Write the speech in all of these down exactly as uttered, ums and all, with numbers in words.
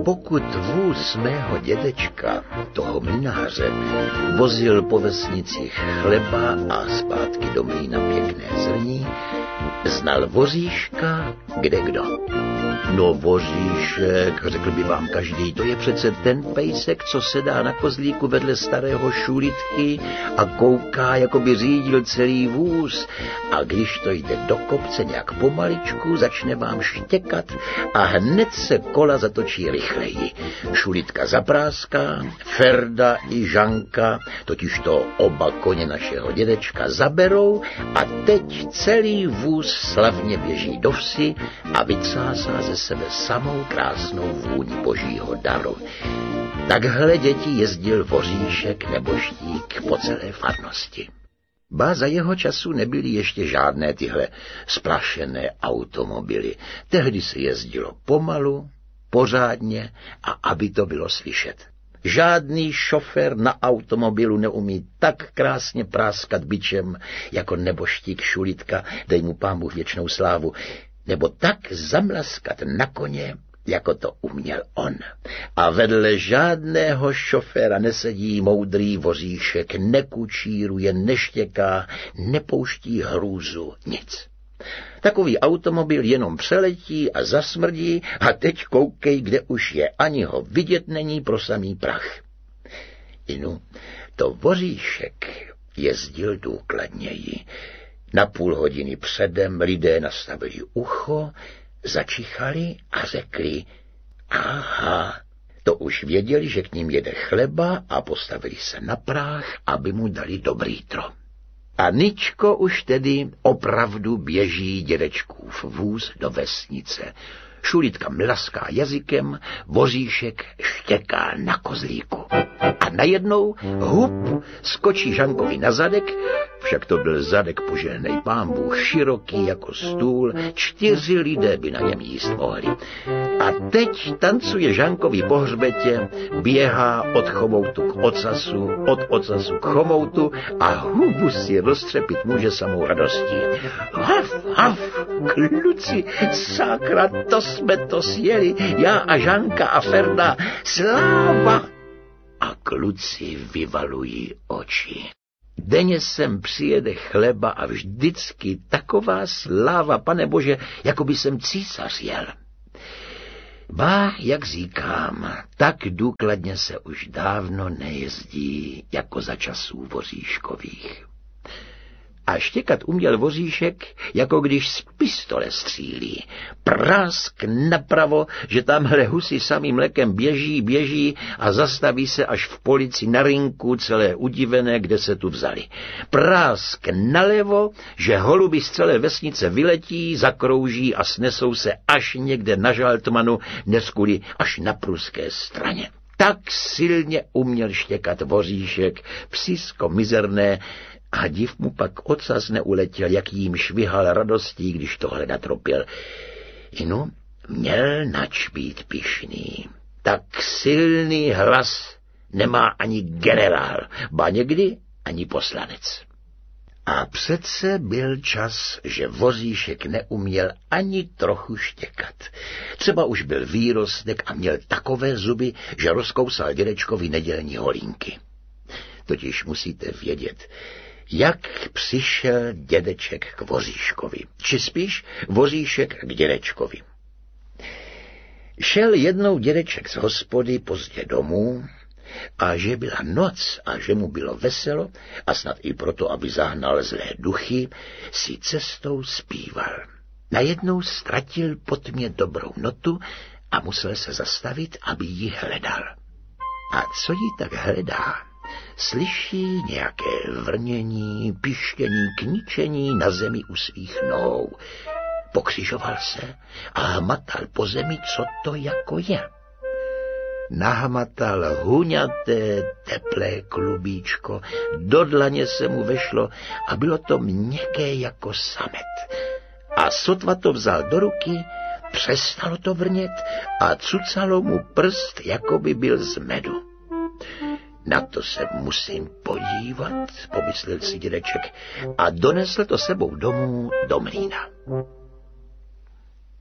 Pokud vůz mého dědečka, toho mlynáře, vozil po vesnicích chleba a zpátky do mlýna pěkné zrní, znal Voříška kde kdo. No Voříšek, řekl by vám každý, to je přece ten pejsek, co sedá na kozlíku vedle starého Šulitky a kouká, jako by řídil celý vůz. A když to jde do kopce nějak pomaličku, začne vám štěkat a hned se kola zatočí rychleji. Šulitka zapráská, Ferda i Žanka, totiž to oba koně našeho dědečka, zaberou a teď celý vůz slavně běží do vsi a vycásá ze sebe samou krásnou vůni božího daru. Takhle, děti, jezdil Voříšek nebo Štík po celé farnosti. Ba za jeho času nebyly ještě žádné tyhle splašené automobily. Tehdy se jezdilo pomalu, pořádně a aby to bylo slyšet. Žádný šofér na automobilu neumí tak krásně práskat bičem jako neboštík Šulitka, dej mu Pán Bůh věčnou slávu, nebo tak zamlaskat na koně, jako to uměl on. A vedle žádného šoféra nesedí moudrý Voříšek, nekučíruje, neštěká, nepouští hrůzu, nic. Takový automobil jenom přeletí a zasmrdí a teď koukej, kde už je, ani ho vidět není pro samý prach. Inu, to Voříšek jezdil důkladněji. Na půl hodiny předem lidé nastavili ucho, začichali a řekli, aha, to už věděli, že k ním jede chleba a postavili se na práh, aby mu dali dobrý tro. A Ničko už tedy opravdu běží dědečkův vůz do vesnice. Šulitka mlaská jazykem, Voříšek štěká na kozlíku. A najednou hup skočí Žankovi na zadek, však to byl zadek požehnej Pán Bůh, široký jako stůl, čtyři lidé by na něm jíst mohli. A teď tancuje Žankovi po hřbetě, běhá od chomoutu k ocasu, od ocasu k chomoutu a hubu si roztřepit může samou radostí. Haf, haf, kluci, sakra, to jsme to sjeli, já a Žanka a Ferda, sláva! A kluci vyvalují oči. Denně sem přijede chleba a vždycky taková sláva, Pane Bože, jako by jsem císař jel. Ba, jak říkám, tak důkladně se už dávno nejezdí jako za časů Voříškových. A štěkat uměl Voříšek, jako když z pistole střílí. Prásk napravo, že tamhle husy samým mlekem běží, běží a zastaví se až v polici na rinku, celé udivené, kde se tu vzali. Prásk nalevo, že holuby z celé vesnice vyletí, zakrouží a snesou se až někde na Žaltmanu, neskuli až na pruské straně. Tak silně uměl štěkat Voříšek, psisko mizerné, a div mu pak ocas neuletěl, jak jim švihal radostí, když tohle natropil. Inu, měl nač být pyšný. Tak silný hlas nemá ani generál, ba někdy ani poslanec. A přece byl čas, že Voříšek neuměl ani trochu štěkat. Třeba už byl výrostek a měl takové zuby, že rozkousal dědečkovi nedělní holínky. Totiž musíte vědět, jak přišel dědeček k Voříškovi, či spíš Voříšek k dědečkovi. Šel jednou dědeček z hospody pozdě domů, a že byla noc a že mu bylo veselo, a snad i proto, aby zahnal zlé duchy, si cestou zpíval. Najednou ztratil po tmě dobrou notu a musel se zastavit, aby ji hledal. A co ji tak hledá? Slyší nějaké vrnění, pištění, kničení na zemi u svých nohou. Pokřižoval se a hmatal po zemi, co to jako je. Nahmatal huňaté, teplé klubíčko, do dlaně se mu vešlo a bylo to měkké jako samet. A sotva to vzal do ruky, přestalo to vrnět a cucalo mu prst, jako by byl z medu. Na to se musím podívat, pomyslel si dědeček a donesl to sebou domů do mlýna.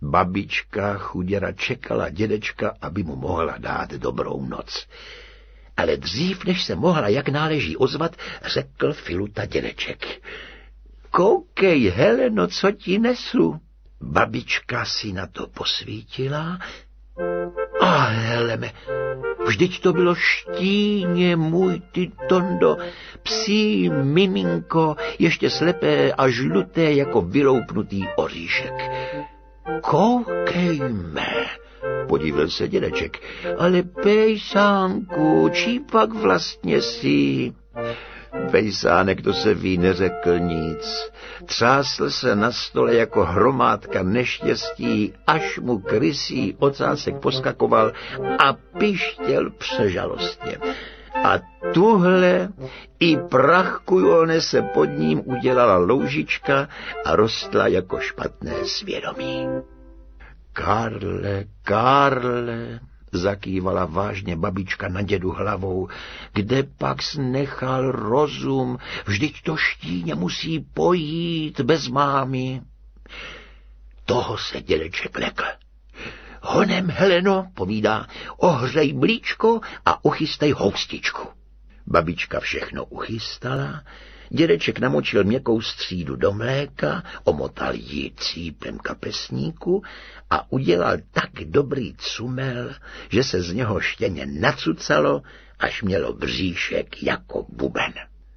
Babička chuděra čekala dědečka, aby mu mohla dát dobrou noc. Ale dřív, než se mohla jak náleží ozvat, řekl Filuta dědeček. Koukej, Heleno, co ti nesu. Babička si na to posvítila. A heleme, vždyť to bylo štíně, můj ty Tondo, psí miminko, ještě slepé a žluté jako vyloupnutý oříšek. Koukejme, podíval se dědeček, ale pejsánku, čí pak vlastně jsi? Pejsánek, to se ví, neřekl nic. Třásl se na stole jako hromádka neštěstí, až mu krysí ocásek poskakoval a pištěl přežalostně. A tuhle i prachkujone se pod ním udělala loužička a rostla jako špatné svědomí. Karle, Karle, zakývala vážně babička na dědu hlavou, kde pak snechal rozum, vždyť to štíně musí pojít bez mámy. Toho se dědeček lekl. Honem, Heleno, povídá, ohřej mlíčko a uchystej houstičku. Babička všechno uchystala, dědeček namočil měkkou střídu do mléka, omotal ji cípem kapesníku a udělal tak dobrý cumel, že se z něho štěně nacucalo, až mělo bříšek jako buben.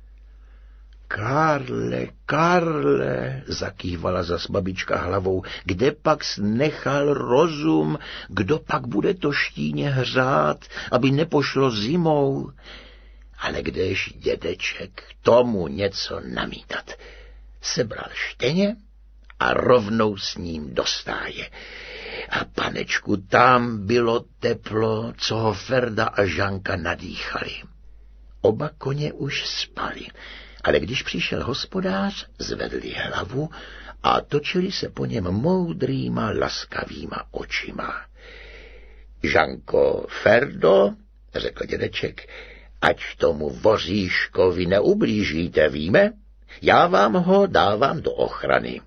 Karle, Karle, zakývala zas babička hlavou, kde pak snechal rozum, kdo pak bude to štíně hřát, aby nepošlo zimou. Ale kdež dědeček tomu něco namítat, sebral štěně a rovnou s ním do stáje. A panečku, tam bylo teplo, co ho Ferda a Žanka nadýchali. Oba koně už spali, ale když přišel hospodář, zvedli hlavu a točili se po něm moudrýma, laskavýma očima. Žanko, Ferdo, řekl dědeček, ať tomu voříškovi neublížíte, víme? Já vám ho dávám do ochrany.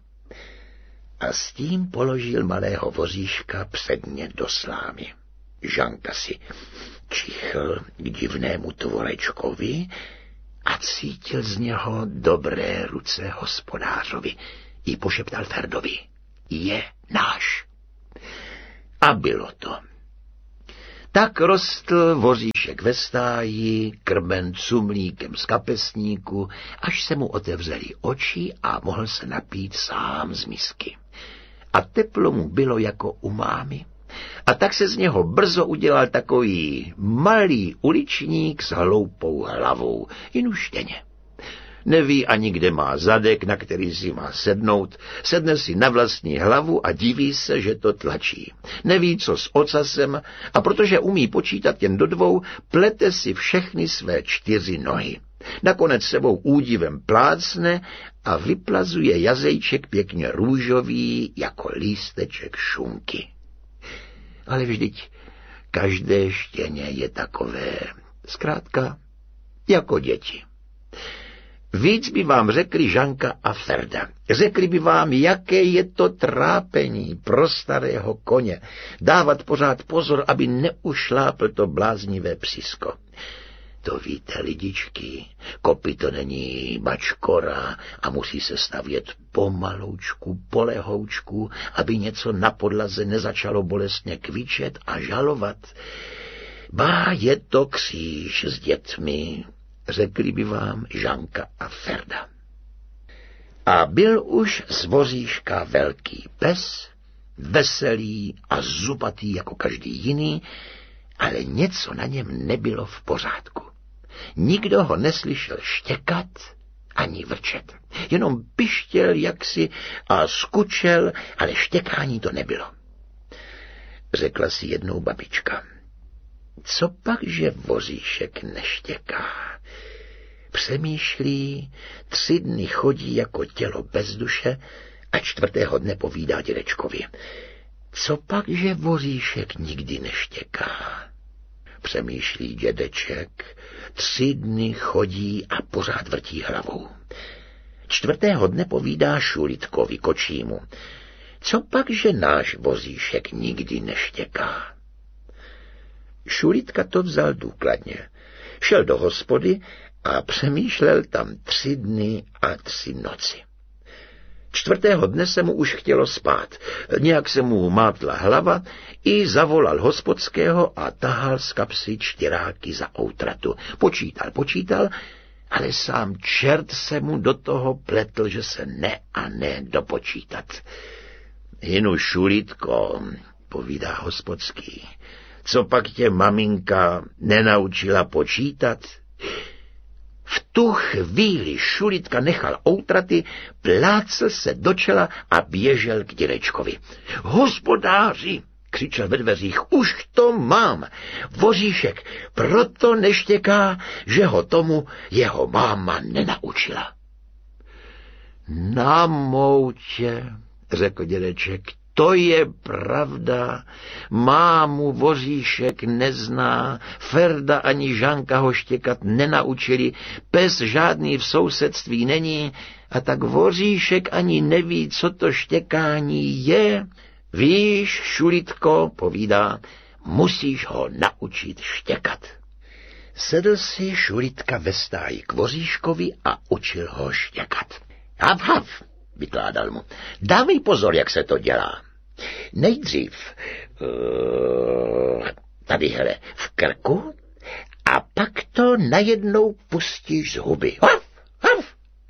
A s tím položil malého voříška předně do slámy. Žanka si čichl k divnému tvorečkovi a cítil z něho dobré ruce hospodářovi. I pošeptal Ferdovi, je náš. A bylo to. Tak rostl voříšek ve stáji, krmen cumlíkem z kapesníku, až se mu otevřely oči a mohl se napít sám z misky. A teplo mu bylo jako u mámy. A tak se z něho brzo udělal takový malý uličník s hloupou hlavou, jen uštěně. Neví ani, kde má zadek, na který si má sednout, sedne si na vlastní hlavu a diví se, že to tlačí. Neví, co s ocasem, a protože umí počítat jen do dvou, plete si všechny své čtyři nohy. Nakonec sebou údivem plácne a vyplazuje jazejček pěkně růžový, jako lísteček šunky. Ale vždyť každé štěně je takové, zkrátka, jako děti. Víc by vám řekli Žanka a Ferda. Řekli by vám, jaké je to trápení pro starého koně. Dávat pořád pozor, aby neušlápl to bláznivé psisko. To víte, lidičky, kopyto není bačkora a musí se stavět pomaloučku, polehoučku, aby něco na podlaze nezačalo bolestně kvičet a žalovat. Bá, je to kříž s dětmi, řekli by vám Žanka a Ferda. A byl už z voříška velký pes, veselý a zubatý jako každý jiný, ale něco na něm nebylo v pořádku. Nikdo ho neslyšel štěkat ani vrčet. Jenom pištěl jaksi a skučel, ale štěkání to nebylo. Řekla si jednou babička, co pak, že voříšek neštěká? Přemýšlí, tři dny chodí jako tělo bez duše a čtvrtého dne povídá dědečkovi. Co pak, že voříšek nikdy neštěká? Přemýšlí dědeček, tři dny chodí a pořád vrtí hlavou. Čtvrtého dne povídá Šulitkovi kočímu. Co pak, že náš vozíšek nikdy neštěká? Šulitka to vzal důkladně. Šel do hospody a přemýšlel tam tři dny a tři noci. Čtvrtého dne se mu už chtělo spát. Nějak se mu mátla hlava i zavolal hospodského a tahal z kapsy čtyráky za outratu. Počítal, počítal, ale sám čert se mu do toho pletl, že se ne a ne dopočítat. Jinu, Šulitko, povídá hospodský, co pak tě maminka nenaučila počítat? V tu chvíli Šulitka nechal outraty, plácl se do čela a běžel k dědečkovi. Hospodáři, křičel ve dveřích, už to mám. Voříšek proto neštěká, že ho tomu jeho máma nenaučila. Na moutě, řekl dědeček, to je pravda, mámu Voříšek nezná, Ferda ani Žanka ho štěkat nenaučili, pes žádný v sousedství není, a tak Voříšek ani neví, co to štěkání je. Víš, Šulitko, povídá, musíš ho naučit štěkat. Sedl si Šulitka ve stáji k Voříškovi a učil ho štěkat. Hav, hav, vykládal mu, dávej pozor, jak se to dělá. Nejdřív uh, tady, hele, v krku a pak to najednou pustíš z huby. Hav, hav,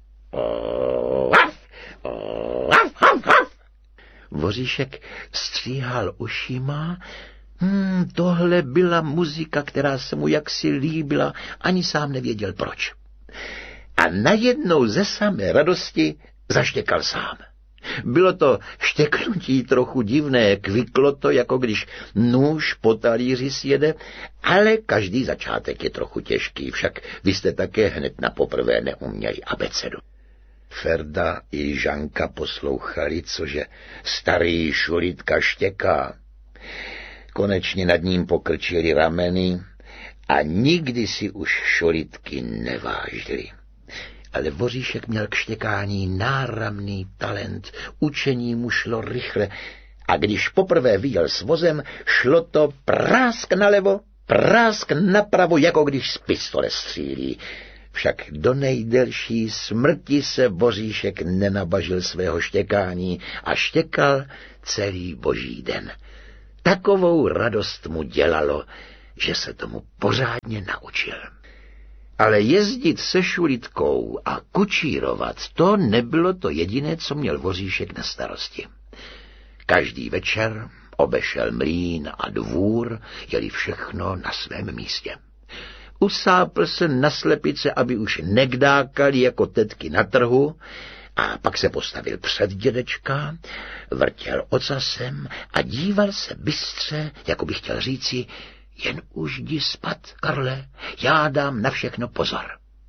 uh, hav, uh, hav, hav, hav. Voříšek stříhal ušima. Hmm, tohle byla muzika, která se mu jaksi líbila, ani sám nevěděl proč. A najednou ze samé radosti zaštěkal sám. Bylo to štěknutí trochu divné, kviklo to, jako když nůž po talíři sjede, ale každý začátek je trochu těžký, však vy jste také hned na poprvé neuměli abecedu. Ferda i Žanka poslouchali, cože starý Šulitka štěká. Konečně nad ním pokrčili rameny a nikdy si už Šulitky nevážili. Ale Voříšek měl k štěkání náramný talent, učení mu šlo rychle a když poprvé vyjel s vozem, šlo to prásk nalevo, prásk napravo, jako když z pistole střílí. Však do nejdelší smrti se Voříšek nenabažil svého štěkání a štěkal celý boží den. Takovou radost mu dělalo, že se tomu pořádně naučil. Ale jezdit se Šulitkou a kučírovat, to nebylo to jediné, co měl Voříšek na starosti. Každý večer obešel mlýn a dvůr, jeli všechno na svém místě. Usápl se na slepice, aby už nekdákali jako tetky na trhu, a pak se postavil před dědečka, vrtěl ocasem a díval se bystře, jako by chtěl říci, jen už jdi spat, Karle, já dám na všechno pozor.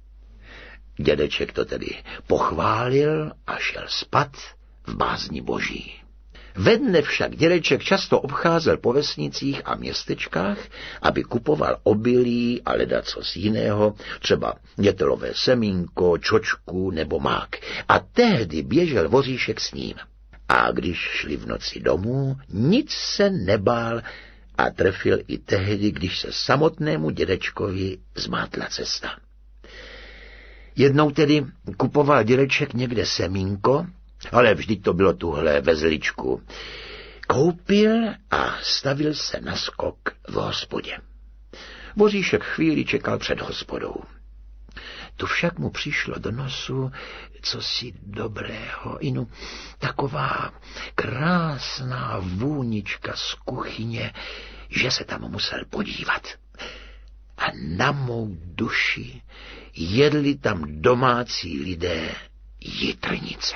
Dědeček to tedy pochválil a šel spat v bázni boží. Ve dne však dědeček často obcházel po vesnicích a městečkách, aby kupoval obilí a ledacos jiného, třeba nětelové semínko, čočku nebo mák. A tehdy běžel Voříšek s ním. A když šli v noci domů, nic se nebál a trefil i tehdy, když se samotnému dědečkovi zmátla cesta. Jednou tedy kupoval dědeček někde semínko, ale vždyť to bylo tuhle ve zličku. Koupil a stavil se na skok v hospodě. Voříšek chvíli čekal před hospodou. Tu však mu přišlo do nosu cosi dobrého, inu taková krásná vůnička z kuchyně, že se tam musel podívat. A na mou duši jedli tam domácí lidé jitrnice.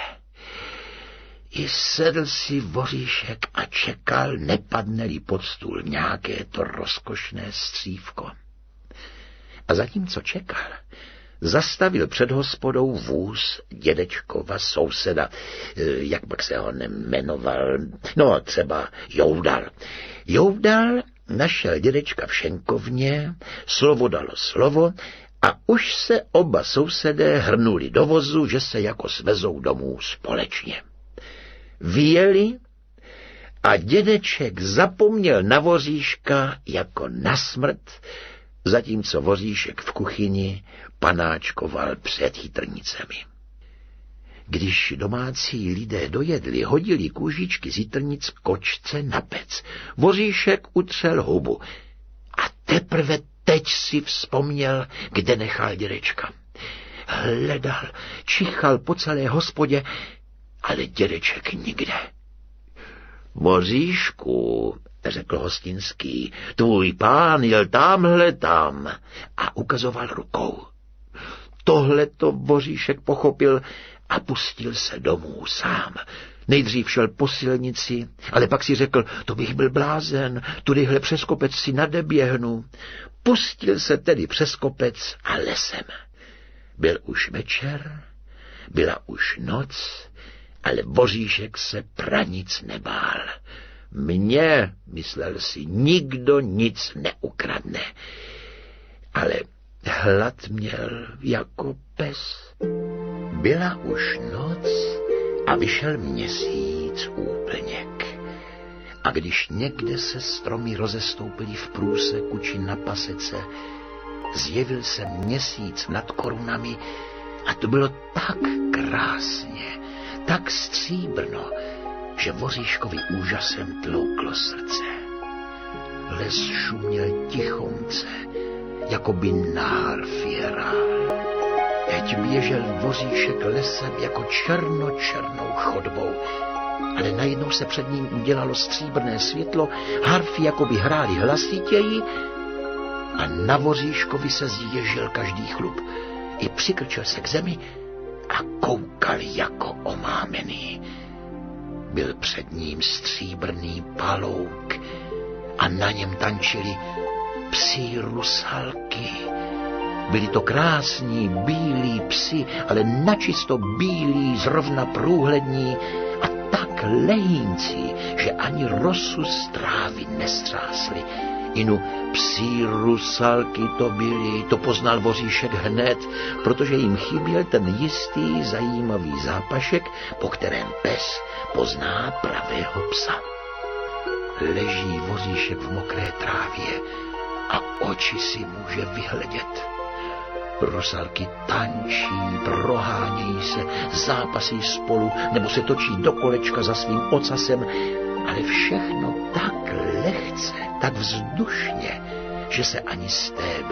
I sedl si Voříšek a čekal, nepadne-li pod stůl nějaké to rozkošné střívko. A zatímco čekal, zastavil před hospodou vůz dědečkova souseda, jak pak se ho nemenoval, no třeba Joudal. Joudal našel dědečka v šenkovně, slovo dalo slovo a už se oba sousedé hrnuli do vozu, že se jako svezou domů společně. Vyjeli A dědeček zapomněl na voříška jako na smrt, zatímco voříšek v kuchyni panáčkoval před jitrnicemi. Když domácí lidé dojedli, hodili kůžičky z jitrnic kočce na pec. Voříšek utřel hubu a teprve teď si vzpomněl, kde nechal dědečka. Hledal, čichal po celé hospodě, ale dědeček nikde. Voříšku, řekl hostinský, tvůj pán jel támhle tam a ukazoval rukou. Tohle to voříšek pochopil a pustil se domů sám. Nejdřív šel po silnici, ale pak si řekl, to bych byl blázen, tudyhle přes kopec si nadeběhnu. Pustil se tedy přes kopec a lesem. Byl už večer, byla už noc, ale voříšek se pranic nebál. Mně, myslel si, nikdo nic neukradne. Ale hlad měl jako pes. Byla už noc a vyšel měsíc úplněk. A když někde se stromy rozestoupily v průseku či na pasece, zjevil se měsíc nad korunami a to bylo tak krásně, tak stříbrno, že voříškovi úžasem tlouklo srdce. Les šuměl tichomce, jako by nárv hrál. Teď běžel voříšek lesem jako černočernou chodbou, ale najednou se před ním udělalo stříbrné světlo, harfy jako by hrály hlasitěji a na voříškovi se zježil každý chlup. I přikrčil se k zemi a koukal jako omámený. Byl před ním stříbrný palouk a na něm tančili psí rusalky. Byli to krásní bílí psi, ale načisto bílí, zrovna průhlední a tak lehíncí, že ani rosu z trávy nestřásli. Inu psí rusalky to byly, to poznal voříšek hned, protože jim chyběl ten jistý zajímavý zápašek, po kterém pes pozná pravého psa. Leží voříšek v mokré trávě a oči si může vyhledět. Rusalky tančí, prohánějí se, zápasí spolu, nebo se točí do kolečka za svým ocasem, ale všechno tak lehce, tak vzdušně, že se ani stébl